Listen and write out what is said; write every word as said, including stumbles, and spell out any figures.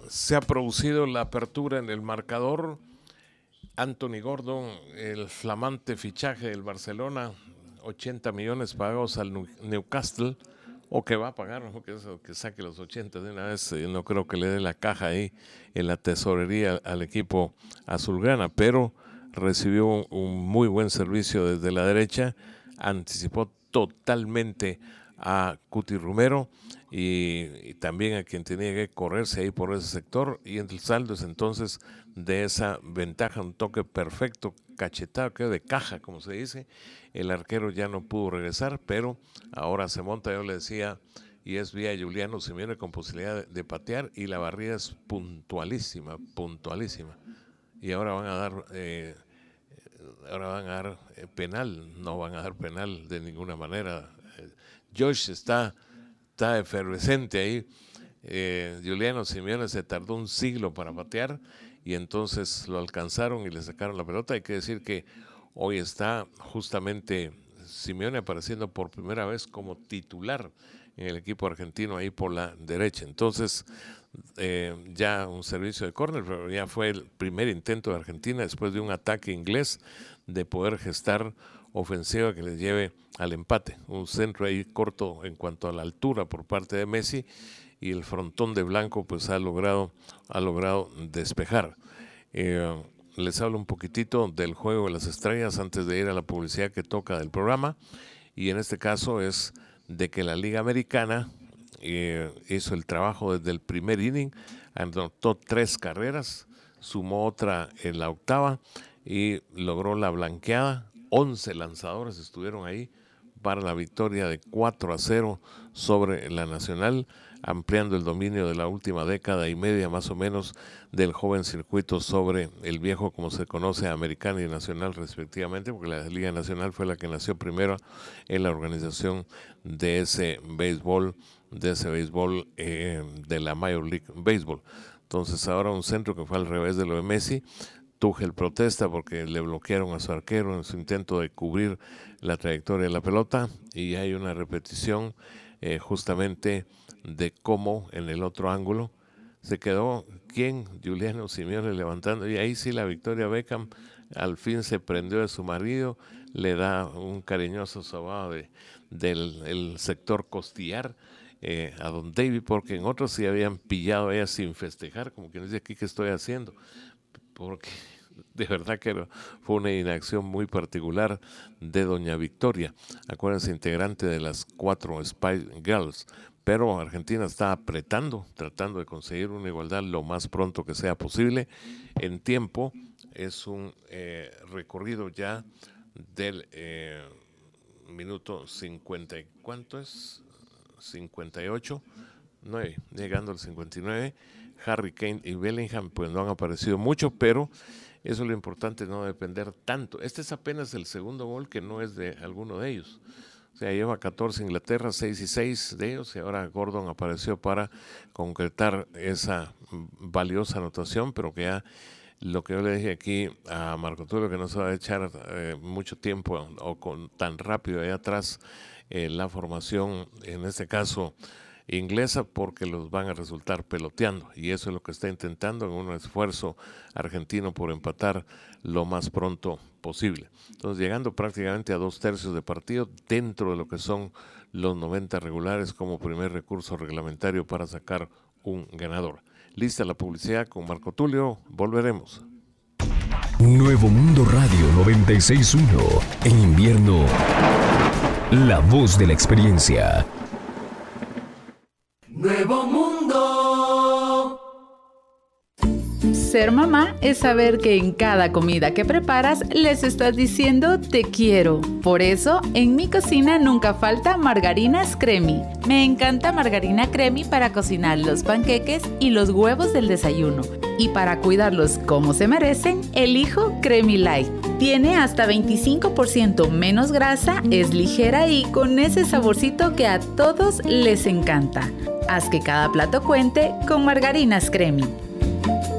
se ha producido la apertura en el marcador. Anthony Gordon, el flamante fichaje del Barcelona, ochenta millones pagados al Newcastle, o que va a pagar, ¿no? que, eso, que saque los ochenta de una vez. Yo no creo que le dé la caja ahí en la tesorería al equipo azulgrana, pero recibió un, un muy buen servicio desde la derecha, anticipó totalmente a Cuti Romero y, y también a quien tenía que correrse ahí por ese sector, y el saldo es entonces de esa ventaja, un toque perfecto, cachetado, que de caja, como se dice. El arquero ya no pudo regresar, pero ahora se monta, yo le decía, y es vía Juliano Simeone con posibilidad de, de patear, y la barrida es puntualísima, puntualísima. Y ahora van a dar eh, ahora van a dar eh, penal, no van a dar penal de ninguna manera. Eh, Josh está, está efervescente ahí. Eh, Juliano Simeone se tardó un siglo para patear y entonces lo alcanzaron y le sacaron la pelota. Hay que decir que hoy está justamente Simeone apareciendo por primera vez como titular en el equipo argentino ahí por la derecha. Entonces eh, ya un servicio de córner, pero ya fue el primer intento de Argentina después de un ataque inglés de poder gestar ofensiva que les lleve al empate. Un centro ahí corto en cuanto a la altura por parte de Messi, y el frontón de Blanco pues ha logrado, ha logrado despejar. Eh, les hablo un poquitito del juego de las estrellas antes de ir a la publicidad que toca del programa, y en este caso es de que la Liga Americana eh, hizo el trabajo desde el primer inning, anotó tres carreras, sumó otra en la octava y logró la blanqueada. once lanzadores estuvieron ahí para la victoria de cuatro a cero sobre la Nacional, ampliando el dominio de la última década y media más o menos del joven circuito sobre el viejo, como se conoce, Americana y Nacional respectivamente, porque la Liga Nacional fue la que nació primero en la organización de ese béisbol, de ese béisbol eh, de la Major League Baseball. Entonces ahora un centro que fue al revés de lo de Messi. Tuchel protesta porque le bloquearon a su arquero en su intento de cubrir la trayectoria de la pelota, y hay una repetición eh, justamente de cómo en el otro ángulo se quedó, ¿quién? Juliano Simeone levantando, y ahí sí la Victoria Beckham al fin se prendió de su marido, le da un cariñoso sobado de, del el sector costillar eh, a don David, porque en otros sí habían pillado a ella sin festejar, como quien dice, aquí qué estoy haciendo, porque de verdad que fue una inacción muy particular de doña Victoria. Acuérdense, integrante de las cuatro Spice Girls, pero Argentina está apretando, tratando de conseguir una igualdad lo más pronto que sea posible. En tiempo es un eh, recorrido ya del eh, minuto cincuenta, ¿cuánto es? cincuenta y ocho, nueve, llegando al cincuenta y nueve. Harry Kane y Bellingham pues no han aparecido mucho, pero eso es lo importante, no depender tanto. Este es apenas el segundo gol que no es de alguno de ellos. O sea, lleva catorce Inglaterra, seis y seis de ellos, y ahora Gordon apareció para concretar esa valiosa anotación, pero que ya lo que yo le dije aquí a Marco Tulio, que no se va a echar eh, mucho tiempo o con tan rápido allá atrás eh, la formación, en este caso inglesa, porque los van a resultar peloteando, y eso es lo que está intentando en un esfuerzo argentino por empatar lo más pronto posible. Entonces, llegando prácticamente a dos tercios de partido dentro de lo que son los noventa regulares como primer recurso reglamentario para sacar un ganador. Lista la publicidad con Marco Tulio, volveremos. Nuevo Mundo Radio noventa y seis punto uno, en invierno, la voz de la experiencia. Nuevo Mundo. Ser mamá es saber que en cada comida que preparas les estás diciendo te quiero. Por eso, en mi cocina nunca falta Margarinas Cremi. Me encanta Margarina Cremi para cocinar los panqueques y los huevos del desayuno. Y para cuidarlos como se merecen, elijo Cremi Light. Tiene hasta veinticinco por ciento menos grasa, es ligera y con ese saborcito que a todos les encanta. Haz que cada plato cuente con Margarinas Cremi.